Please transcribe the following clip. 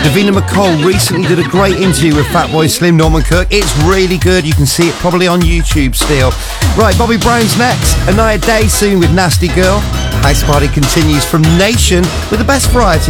Davina McCall recently did a great interview with Fatboy Slim, Norman Cook. It's really good. You can see it probably on YouTube still. Right, Bobby Brown's next. Anaya Day soon with Nasty Girl. House Party continues from Nation with the best variety